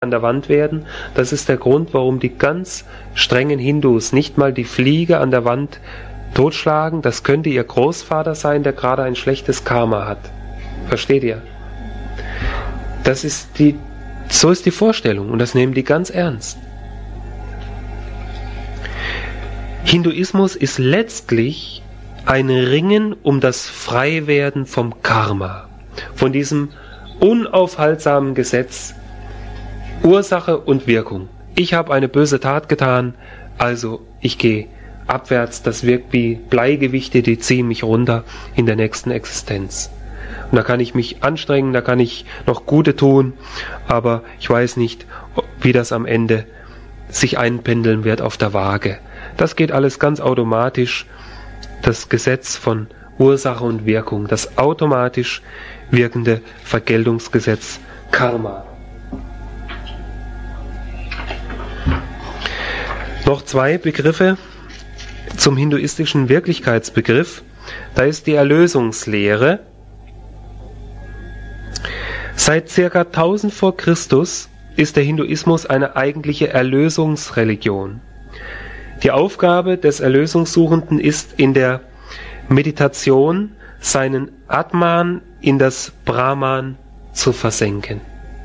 an der Wand werden. Das ist der Grund, warum die ganz strengen Hindus nicht mal die Fliege an der Wand totschlagen. Das könnte ihr Großvater sein, der gerade ein schlechtes Karma hat. Versteht ihr? So ist die Vorstellung und das nehmen die ganz ernst. Hinduismus ist letztlich ein Ringen um das Freiwerden vom Karma, von diesem unaufhaltsamen Gesetz Ursache und Wirkung. Ich habe eine böse Tat getan, also ich gehe abwärts, das wirkt wie Bleigewichte, die ziehen mich runter in der nächsten Existenz. Und da kann ich mich anstrengen, da kann ich noch Gute tun, aber ich weiß nicht, wie das am Ende sich einpendeln wird auf der Waage. Das geht alles ganz automatisch, das Gesetz von Ursache und Wirkung, das automatisch wirkende Vergeltungsgesetz Karma. Noch zwei Begriffe zum hinduistischen Wirklichkeitsbegriff. Da ist die Erlösungslehre. Seit ca. 1000 vor Christus ist der Hinduismus eine eigentliche Erlösungsreligion. Die Aufgabe des Erlösungssuchenden ist in der Meditation, seinen Atman in das Brahman zu versenken.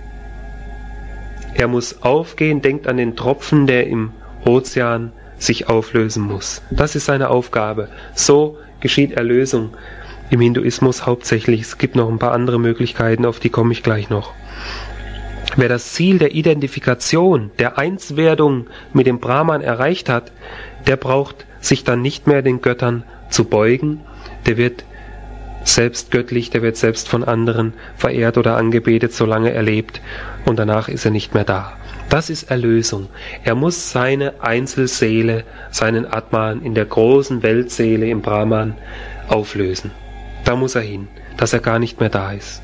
Er muss aufgehen, denkt an den Tropfen, der im Ozean sich auflösen muss. Das ist seine Aufgabe. So geschieht Erlösung im Hinduismus hauptsächlich. Es gibt noch ein paar andere Möglichkeiten, auf die komme ich gleich noch. Wer das Ziel der Identifikation, der Einswerdung mit dem Brahman erreicht hat, der braucht sich dann nicht mehr den Göttern zu beugen. Der wird selbst göttlich, der wird selbst von anderen verehrt oder angebetet, solange er lebt, und danach ist er nicht mehr da. Das ist Erlösung. Er muss seine Einzelseele, seinen Atman in der großen Weltseele im Brahman auflösen. Da muss er hin, dass er gar nicht mehr da ist.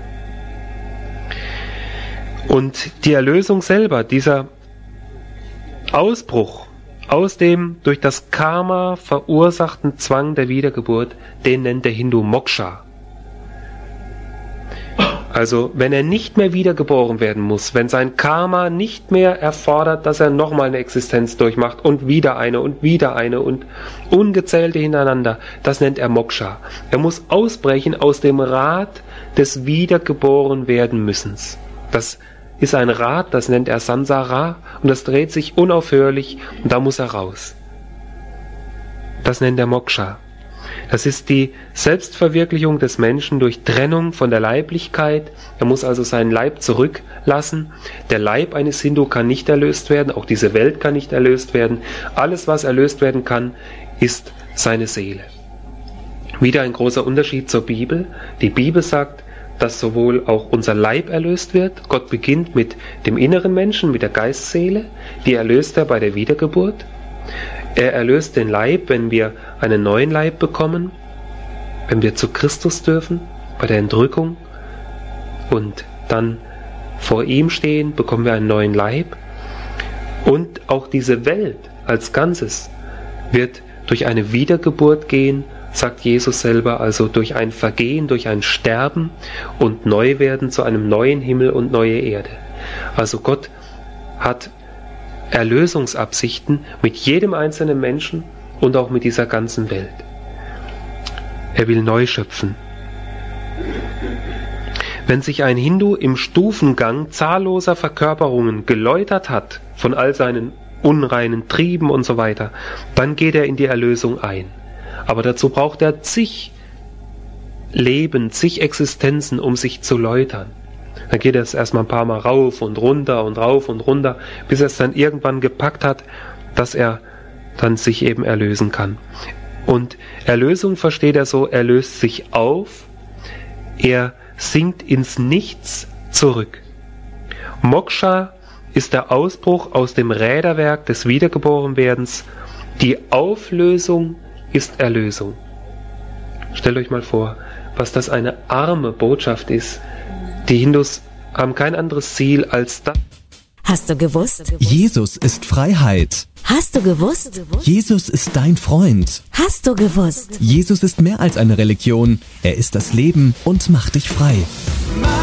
Und die Erlösung selber, dieser Ausbruch aus dem durch das Karma verursachten Zwang der Wiedergeburt, den nennt der Hindu Moksha. Also wenn er nicht mehr wiedergeboren werden muss, wenn sein Karma nicht mehr erfordert, dass er nochmal eine Existenz durchmacht und wieder eine und ungezählte hintereinander, das nennt er Moksha. Er muss ausbrechen aus dem Rad des Wiedergeborenwerdenmüssens. Das ist ein Rad, das nennt er Sansara, und das dreht sich unaufhörlich und da muss er raus. Das nennt er Moksha. Das ist die Selbstverwirklichung des Menschen durch Trennung von der Leiblichkeit. Er muss also seinen Leib zurücklassen. Der Leib eines Hindu kann nicht erlöst werden, auch diese Welt kann nicht erlöst werden. Alles, was erlöst werden kann, ist seine Seele. Wieder ein großer Unterschied zur Bibel. Die Bibel sagt, dass sowohl auch unser Leib erlöst wird. Gott beginnt mit dem inneren Menschen, mit der Geistseele. Die erlöst er bei der Wiedergeburt. Er erlöst den Leib, wenn wir einen neuen Leib bekommen, wenn wir zu Christus dürfen, bei der Entrückung und dann vor ihm stehen, bekommen wir einen neuen Leib. Und auch diese Welt als Ganzes wird durch eine Wiedergeburt gehen, sagt Jesus selber, also durch ein Vergehen, durch ein Sterben und Neuwerden zu einem neuen Himmel und neue Erde. Also Gott hat Erlösungsabsichten mit jedem einzelnen Menschen und auch mit dieser ganzen Welt. Er will neu schöpfen. Wenn sich ein Hindu im Stufengang zahlloser Verkörperungen geläutert hat von all seinen unreinen Trieben und so weiter, dann geht er in die Erlösung ein. Aber dazu braucht er zig Leben, zig Existenzen, um sich zu läutern. Dann geht er es erstmal ein paar Mal rauf und runter und rauf und runter, bis er es dann irgendwann gepackt hat, dass er dann sich eben erlösen kann. Und Erlösung versteht er so, er löst sich auf, er sinkt ins Nichts zurück. Moksha ist der Ausbruch aus dem Räderwerk des Wiedergeborenwerdens. Die Auflösung ist Erlösung. Stellt euch mal vor, was das eine arme Botschaft ist. Die Hindus haben kein anderes Ziel als das. Hast du gewusst? Jesus ist Freiheit. Hast du gewusst? Jesus ist dein Freund. Hast du gewusst? Jesus ist mehr als eine Religion. Er ist das Leben und macht dich frei.